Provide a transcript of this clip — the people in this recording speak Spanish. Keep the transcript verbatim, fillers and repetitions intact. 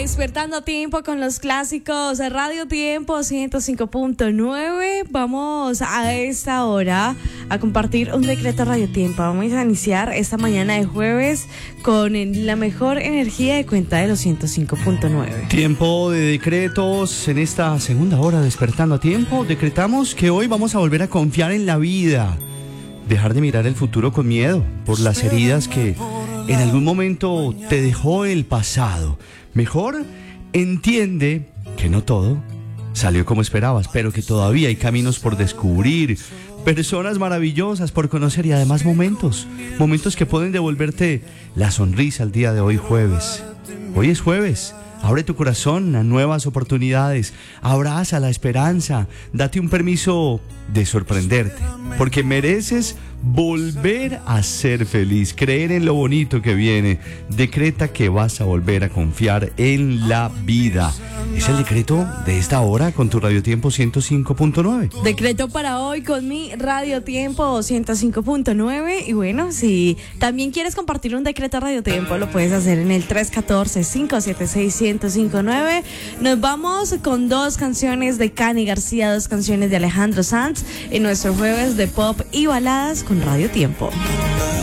Despertando a tiempo con los clásicos de Radio Tiempo ciento cinco punto nueve. Vamos a esta hora a compartir un decreto Radio Tiempo. Vamos a iniciar esta mañana de jueves con la mejor energía de cuenta de los ciento cinco punto nueve. Tiempo de decretos en esta segunda hora, despertando a tiempo. Decretamos que hoy vamos a volver a confiar en la vida. Dejar de mirar el futuro con miedo por las heridas que en algún momento te dejó el pasado. Mejor entiende que no todo salió como esperabas, pero que todavía hay caminos por descubrir, personas maravillosas por conocer y además momentos, momentos que pueden devolverte la sonrisa al día de hoy jueves. Hoy es jueves. Abre tu corazón a nuevas oportunidades, abraza la esperanza, date un permiso de sorprenderte, porque mereces volver a ser feliz, creer en lo bonito que viene. Decreta que vas a volver a confiar en la vida. Es el decreto de esta hora con tu Radio Tiempo ciento cinco punto nueve. Decreto para hoy con mi Radio Tiempo ciento cinco punto nueve. Y bueno, si también quieres compartir un decreto Radio Tiempo, lo puedes hacer en el tres uno cuatro, cinco siete seis, uno cero cinco nueve. Nos vamos con dos canciones de Cani García, dos canciones de Alejandro Sanz en nuestro jueves de pop y baladas con Radio Tiempo.